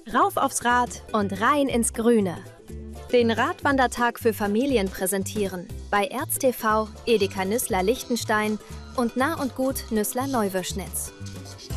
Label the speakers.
Speaker 1: Rauf aufs Rad und rein ins Grüne. Den Radwandertag für Familien präsentieren bei ErzTV, Edeka Nüssler Lichtenstein und Nah und Gut Nüssler Neuwirschnitz.